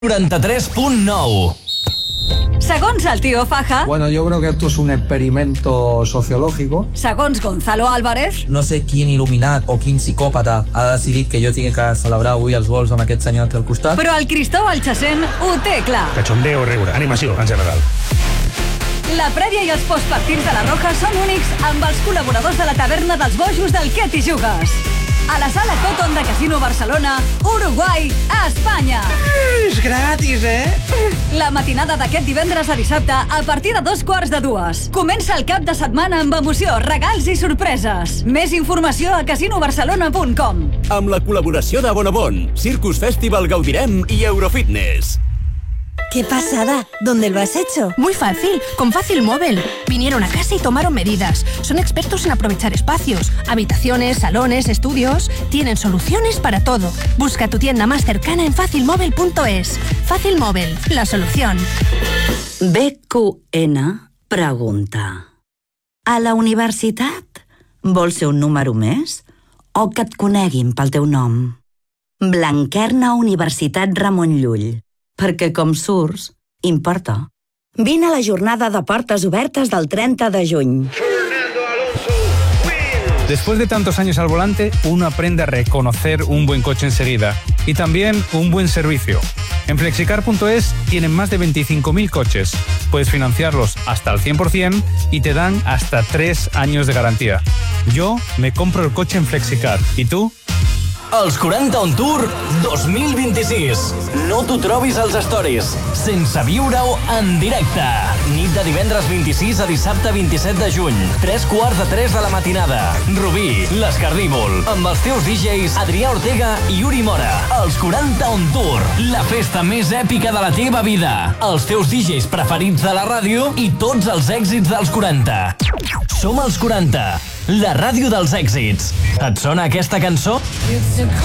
93.9. Segons el tío Faja. Bueno, yo creo que esto es un experimento sociológico. Segons Gonzalo Álvarez. No sé quin il·luminat o quin psicòpata ha decidit que jo tinc que celebrar avui els gols amb aquest senyor aquí al costat. Però el Cristóbal Chacén ho té clar. Cachondeo, riure, animació en general. La prèvia i els postpartits de la Roja són únics amb els col·laboradors de la taverna dels bojos del Què t'hi jugues. A la sala Cotton de Casino Barcelona, Uruguai, Espanya. És gratis, La matinada d'aquest divendres a dissabte a partir de 2:15. Comença el cap de setmana amb emoció, regals i sorpreses. Més informació a casinobarcelona.com. Amb la col·laboració de Bonobon, Circus Festival Gaudirem i Eurofitness. ¡Qué pasada! ¿Dónde lo has hecho? Muy fácil, con Fácil Móvil. Vinieron a casa y tomaron medidas. Son expertos en aprovechar espacios, habitaciones, salones, estudios. Tienen soluciones para todo. Busca tu tienda más cercana en facilmóvil.es. Fácil Móvil, la solución. BQN pregunta: a la universitat vols ser un número més o que et coneguin pel teu nom? Blanquerna Universitat Ramon Llull. Perquè com surts, importa. Vine a la jornada de portes obertes del 30 de juny. Después de tantos años al volante, uno aprende a reconocer un buen coche enseguida y también un buen servicio. En Flexicar.es tienen más de 25.000 coches. Puedes financiarlos hasta el 100% y te dan hasta 3 años de garantía. Yo me compro el coche en Flexicar. ¿Y tú? Els 40 on Tour 2026. No t'ho trobis als stories, sense viure-ho en directe. Nit de divendres 26 a dissabte 27 de juny. 2:45 de la matinada. Rubí, l'Escardívol, amb els teus DJs Adrià Ortega i Uri Mora. Els 40 on Tour, la festa més èpica de la teva vida. Els teus DJs preferits de la ràdio i tots els èxits dels 40. Som els 40, la ràdio dels èxits. Et sona aquesta cançó?